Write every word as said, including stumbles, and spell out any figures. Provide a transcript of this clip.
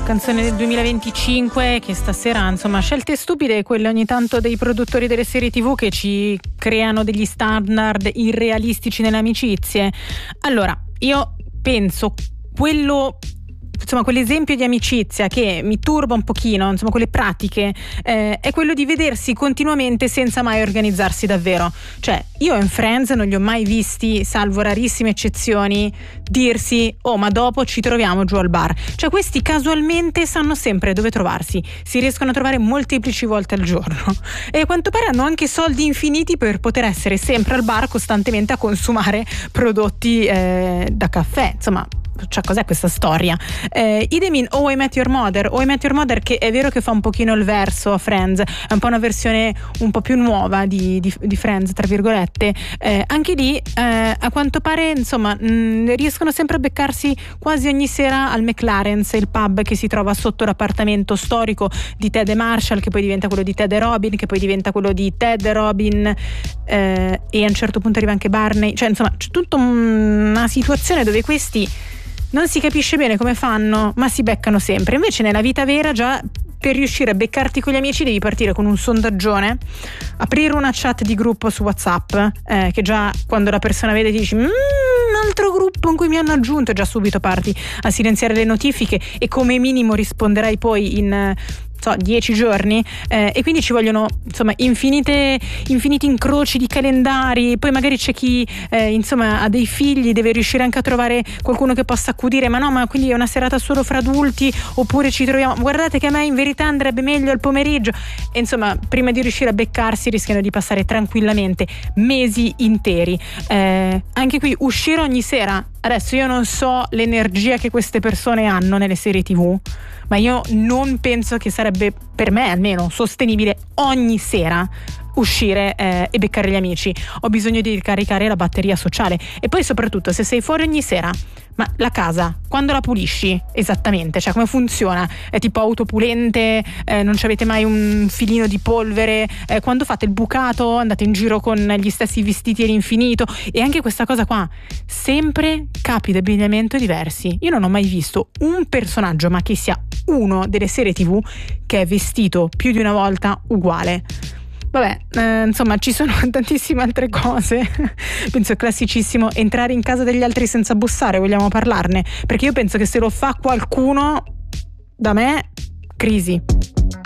canzone del duemilaventicinque che stasera, insomma, scelte stupide quelle ogni tanto dei produttori delle serie tivù che ci creano degli standard irrealistici nelle amicizie. Allora, io penso quello, insomma, quell'esempio di amicizia che mi turba un pochino, insomma, quelle pratiche, eh, è quello di vedersi continuamente senza mai organizzarsi davvero. Cioè, io in Friends non li ho mai visti, salvo rarissime eccezioni, dirsi oh ma dopo ci troviamo giù al bar. Cioè, questi casualmente sanno sempre dove trovarsi, si riescono a trovare molteplici volte al giorno e a quanto pare hanno anche soldi infiniti per poter essere sempre al bar costantemente a consumare prodotti eh, da caffè. Insomma, cioè, cos'è questa storia? Eh, idem in Oh I Met Your Mother. Oh I Met Your Mother, che è vero che fa un pochino il verso a Friends, è un po' una versione un po' più nuova di, di, di Friends, tra virgolette. Eh, anche lì eh, a quanto pare, insomma, mh, riescono sempre a beccarsi quasi ogni sera al McLaren's, il pub che si trova sotto l'appartamento storico di Ted e Marshall, che poi diventa quello di Ted e Robin, che poi diventa quello di Ted e Robin, eh, e a un certo punto arriva anche Barney. Cioè, insomma, c'è tutta una situazione dove questi non si capisce bene come fanno, ma si beccano sempre. Invece nella vita vera, già per riuscire a beccarti con gli amici devi partire con un sondaggione, aprire una chat di gruppo su WhatsApp, eh, che già quando la persona vede ti dici mmm, un altro gruppo in cui mi hanno aggiunto, già subito parti a silenziare le notifiche e come minimo risponderai poi in so, dieci giorni, eh, e quindi ci vogliono, insomma, infinite infiniti incroci di calendari. Poi magari c'è chi eh, insomma ha dei figli, deve riuscire anche a trovare qualcuno che possa accudire, ma no, ma quindi è una serata solo fra adulti, oppure ci troviamo, guardate che a me in verità andrebbe meglio il pomeriggio, e insomma prima di riuscire a beccarsi rischiano di passare tranquillamente mesi interi. Eh, anche qui uscire ogni sera, adesso io non so l'energia che queste persone hanno nelle serie tivù, ma io non penso che sarebbe, per me almeno, sostenibile ogni sera uscire eh, e beccare gli amici. Ho bisogno di ricaricare la batteria sociale. E poi soprattutto, se sei fuori ogni sera, ma la casa quando la pulisci esattamente? Cioè, come funziona? È tipo autopulente? Eh, non ci avete mai un filino di polvere? Eh, quando fate il bucato andate in giro con gli stessi vestiti all'infinito? E anche questa cosa qua, sempre capi d'abbigliamento diversi. Io non ho mai visto un personaggio, ma che sia uno delle serie tivù, che è vestito più di una volta uguale. Vabbè, eh, insomma, ci sono tantissime altre cose. Penso è classicissimo entrare in casa degli altri senza bussare. Vogliamo parlarne? Perché io penso che se lo fa qualcuno, da me, crisi.